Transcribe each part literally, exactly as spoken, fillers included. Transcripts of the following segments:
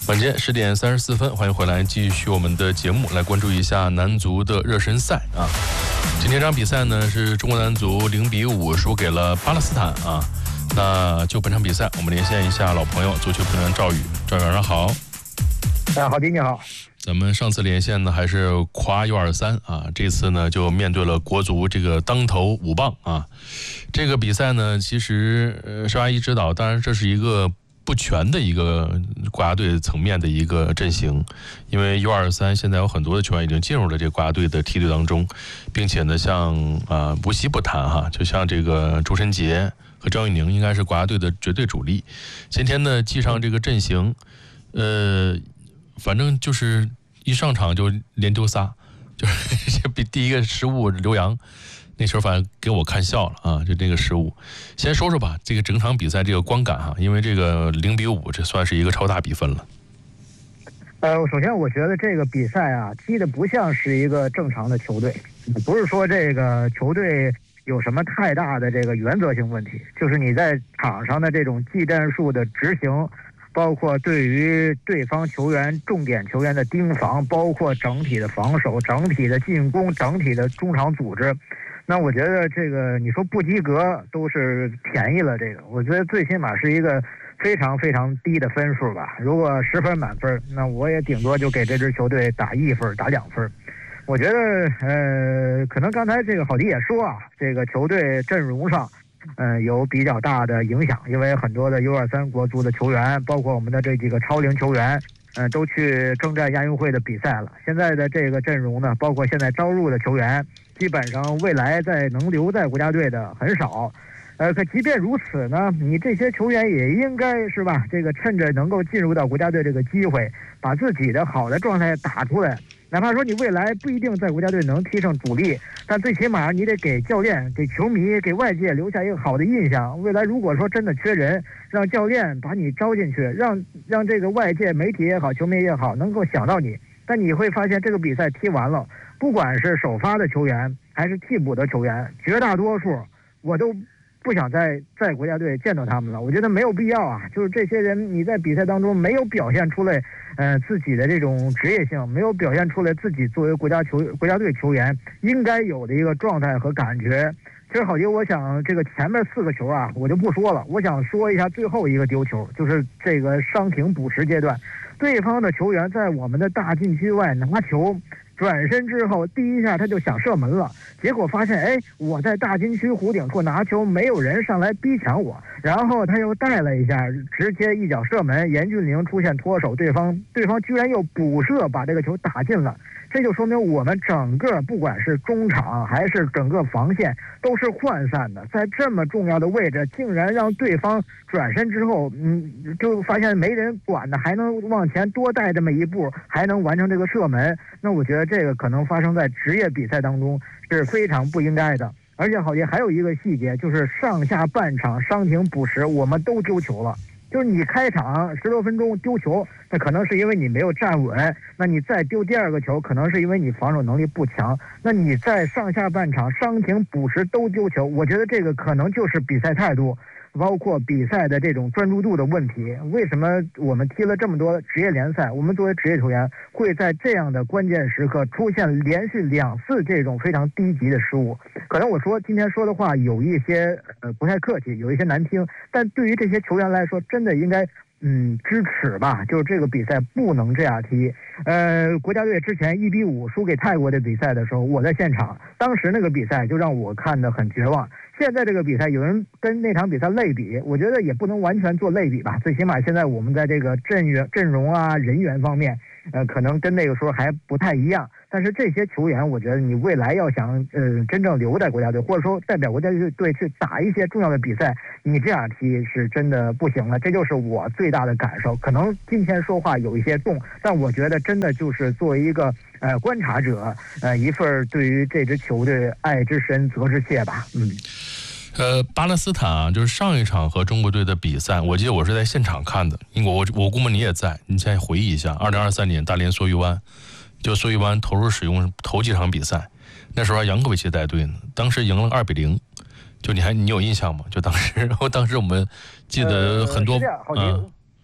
晚间十点三十四分，欢迎回来，继续我们的节目，来关注一下男足的热身赛啊。今天这场比赛呢，是中国男足零比五输给了巴勒斯坦啊。那就本场比赛，我们连线一下老朋友足球评论员赵宇，赵宇晚上好。 哎，郝迪你好。 咱们上次连线呢还是夸 U 二三啊，这次呢就面对了国足这个当头五棒啊。这个比赛呢，其实呃邵阿姨指导，当然这是一个不全的一个国家队层面的一个阵型，因为 U 二三现在有很多的球员已经进入了这个国家队的梯队当中，并且呢，像啊无锡不谈哈，就像这个周申杰和张玉宁应该是国家队的绝对主力。今天呢，记上这个阵型，呃，反正就是一上场就连丢仨，就是比第一个失误刘洋。那时候反正给我看笑了啊，就这个失误。先说说吧，这个整场比赛这个观感哈，因为这个零比五，这算是一个超大比分了。 呃，首先我觉得这个比赛啊，踢的不像是一个正常的球队，不是说这个球队有什么太大的这个原则性问题，就是你在场上的这种技战术的执行，包括对于对方球员重点球员的盯防，包括整体的防守、整体的进攻、整体的中场组织。那我觉得这个你说不及格都是便宜了，这个我觉得最起码是一个非常非常低的分数吧。如果十分满分，那我也顶多就给这支球队打一分，打两分。我觉得呃，可能刚才这个郝迪也说啊，这个球队阵容上嗯、呃，有比较大的影响，因为很多的 U 二三国足的球员，包括我们的这几个超龄球员，嗯、呃，都去征战亚运会的比赛了。现在的这个阵容呢，包括现在招入的球员，基本上未来在能留在国家队的很少。呃，可即便如此呢，你这些球员也应该是吧，这个趁着能够进入到国家队这个机会，把自己的好的状态打出来。哪怕说你未来不一定在国家队能踢上主力，但最起码你得给教练、给球迷、给外界留下一个好的印象。未来如果说真的缺人，让教练把你招进去，让让这个外界媒体也好、球迷也好能够想到你。但你会发现这个比赛踢完了，不管是首发的球员还是替补的球员，绝大多数我都不想在在国家队见到他们了，我觉得没有必要啊。就是这些人你在比赛当中没有表现出来，呃，自己的这种职业性，没有表现出来自己作为国家球国家队球员应该有的一个状态和感觉。其实郝杰，我想这个前面四个球啊，我就不说了，我想说一下最后一个丢球，就是这个伤停补时阶段，对方的球员在我们的大禁区外拿球。转身之后，第一下他就想射门了，结果发现，哎，我在大禁区弧顶处拿球，没有人上来逼抢我，然后他又带了一下，直接一脚射门，严俊凌出现脱手，对方对方居然又补射把这个球打进了。这就说明我们整个不管是中场还是整个防线都是涣散的，在这么重要的位置，竟然让对方转身之后，嗯，就发现没人管的，还能往前多带这么一步，还能完成这个射门。那我觉得这个可能发生在职业比赛当中是非常不应该的。而且好像还有一个细节，就是上下半场伤停补时，我们都丢球了。就是你开场十多分钟丢球，那可能是因为你没有站稳，那你再丢第二个球，可能是因为你防守能力不强。那你在上下半场伤停补时都丢球，我觉得这个可能就是比赛态度，包括比赛的这种专注度的问题。为什么我们踢了这么多职业联赛，我们作为职业球员会在这样的关键时刻出现连续两次这种非常低级的失误？可能我说今天说的话有一些呃不太客气，有一些难听，但对于这些球员来说，真的应该嗯支持吧，就是这个比赛不能这样踢。呃，国家队之前一比五输给泰国的比赛的时候，我在现场，当时那个比赛就让我看得很绝望。现在这个比赛有人跟那场比赛类比，我觉得也不能完全做类比吧。最起码现在我们在这个阵员阵容啊、人员方面，呃，可能跟那个时候还不太一样。但是这些球员，我觉得你未来要想呃真正留在国家队，或者说代表国家队去打一些重要的比赛，你这样踢是真的不行了。这就是我最大的感受。可能今天说话有一些重，但我觉得真的就是作为一个呃观察者，呃一份对于这支球队爱之深责之切吧。嗯。 呃，巴勒斯坦啊，就是上一场和中国队的比赛，我记得我是在现场看的，因为我我估摸你也在，你现在回忆一下，二零二三年大连梭鱼湾，就梭鱼湾投入使用头几场比赛，那时候还杨科维奇带队呢，当时赢了二比零，就你还你有印象吗？就当时，当时我们记得很多， 呃、嗯嗯，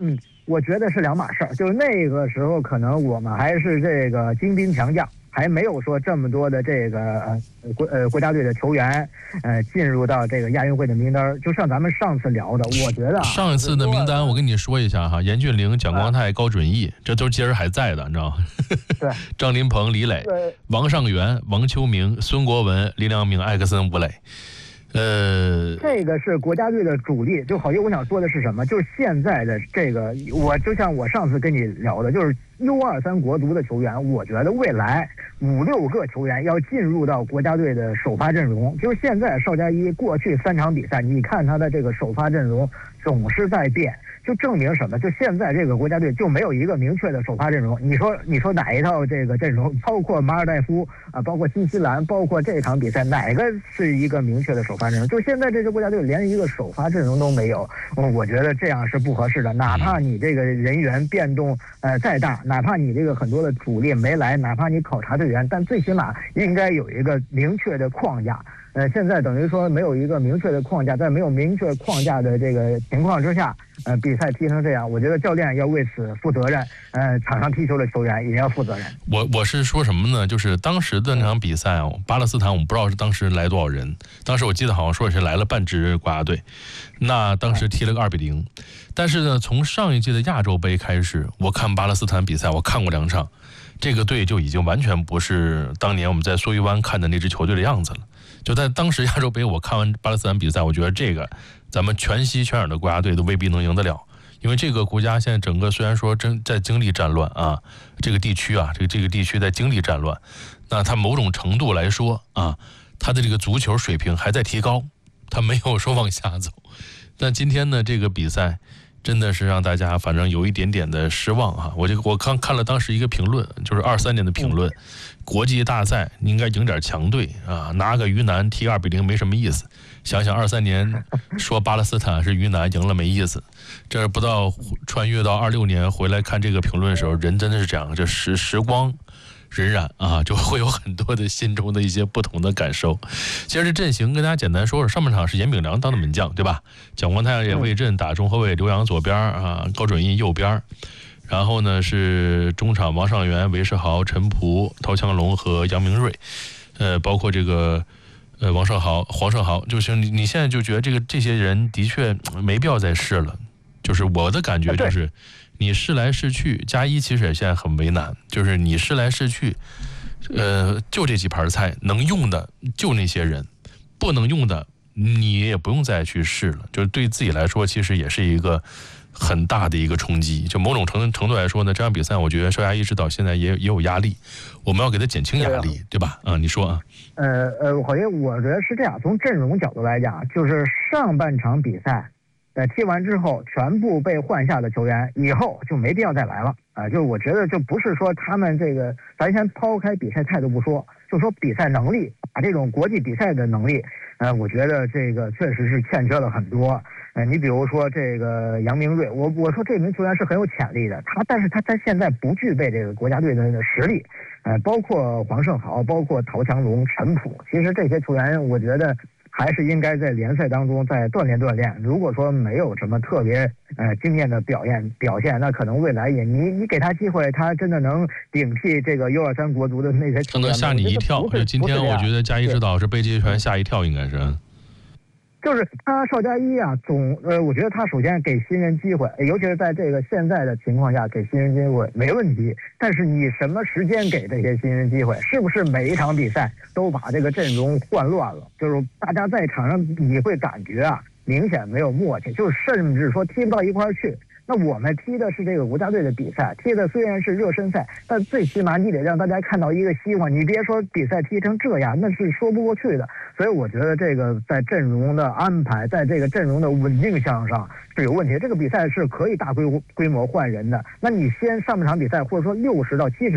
我觉得是两码事儿。就是那个时候可能我们还是这个精兵强将，还没有说这么多的这个呃国呃国家队的球员呃进入到这个亚运会的名单。就像咱们上次聊的，我觉得、啊、 上一次的名单我跟你说一下哈，严俊凌、蒋光太、高准翼，这都今儿还在的，你知道吗？ 对， 张琳芃、李磊、王上元、王秋明、孙国文、林良铭、艾克森、吴磊。呃， 这个是国家队的主力。就好像我想说的是什么？就是现在的这个，我就像我上次跟你聊的，就是 U 二三国足的球员，我觉得未来五六个球员要进入到国家队的首发阵容。就是现在邵佳一过去三场比赛，你看他的这个首发阵容总是在变。就证明什么？就现在这个国家队就没有一个明确的首发阵容。你说，你说哪一套这个阵容？包括马尔代夫啊，包括新西兰，包括这场比赛，哪个是一个明确的首发阵容？就现在这支国家队连一个首发阵容都没有，嗯，我觉得这样是不合适的。哪怕你这个人员变动呃再大，哪怕你这个很多的主力没来，哪怕你考察队员，但最起码应该有一个明确的框架。呃，现在等于说没有一个明确的框架，在没有明确框架的这个情况之下，呃，比赛踢成这样，我觉得教练要为此负责任，呃，场上踢球的球员也要负责任。 我我是说什么呢？就是当时的那场比赛啊，巴勒斯坦我们不知道是当时来多少人，当时我记得好像说是来了半支国家队，那当时踢了个二比零。但是呢，从上一届的亚洲杯开始，我看巴勒斯坦比赛，我看过两场，这个队就已经完全不是当年我们在苏伊湾看的那支球队的样子了。就在当时亚洲杯，我看完巴勒斯坦比赛，我觉得这个咱们全西全尔的国家队都未必能赢得了，因为这个国家现在整个虽然说正在经历战乱啊，这个地区啊，这个这个地区在经历战乱，那它某种程度来说啊，它的这个足球水平还在提高，它没有说往下走。但今天呢，这个比赛真的是让大家反正有一点点的失望啊！我这个我刚看了当时一个评论，就是二三年的评论，国际大赛应该赢点强队啊，拿个鱼腩踢二比零没什么意思。想想二三年说巴勒斯坦是鱼腩赢了没意思，这不到穿越到二六年回来看这个评论的时候，人真的是这样，这时时光荏苒啊，就会有很多的心中的一些不同的感受。其实这阵型跟大家简单说说，上半场是严炳良当的门将，对吧？蒋光太也位阵打中后卫，刘洋左边啊，高准翼右边。然后呢是中场王上元、韦世豪、陈璞、陶强龙和杨明锐，呃，包括这个呃王胜豪、黄胜豪，就是你你现在就觉得这个这些人的确没必要再试了。就是我的感觉就是。你试来试去，加一其实也现在很为难，就是你试来试去，呃，就这几盘菜能用的就那些人，不能用的你也不用再去试了。就是对自己来说，其实也是一个很大的一个冲击。就某种程程度来说呢，这场比赛我觉得邵佳一指导现在也也有压力，我们要给他减轻压力，对吧？啊、嗯，你说啊？ 呃呃，好像我觉得是这样，从阵容角度来讲，就是上半场比赛。呃，踢完之后全部被换下的球员，以后就没必要再来了啊、呃！就我觉得，就不是说他们这个，咱先抛开比赛态度不说，就说比赛能力，把这种国际比赛的能力，呃，我觉得这个确实是欠缺了很多。呃，你比如说这个杨明锐，我我说这名球员是很有潜力的，他但是他他现在不具备这个国家队的实力，呃，包括黄胜豪，包括陶强龙、陈璞，其实这些球员，我觉得。还是应该在联赛当中再锻炼锻炼。如果说没有什么特别呃惊艳的表现表现，那可能未来也你你给他机会，他真的能顶替这个 U 二三国足的那些球员。 他能吓你一跳。就今天我觉得佳一指导是被这些球员吓一跳，应该是。 就是他邵佳一啊，总呃，我觉得他首先给新人机会，尤其是在这个现在的情况下给新人机会没问题。但是你什么时间给这些新人机会？是不是每一场比赛都把这个阵容换乱了？就是大家在场上你会感觉啊，明显没有默契，就是甚至说踢不到一块儿去。那我们踢的是这个国家队的比赛，踢的虽然是热身赛，但最起码你得让大家看到一个希望。你别说比赛踢成这样，那是说不过去的。所以我觉得这个在阵容的安排，在这个阵容的稳定性上是有问题。这个比赛是可以大规规模换人的。那你先上半场比赛，或者说六十到七十。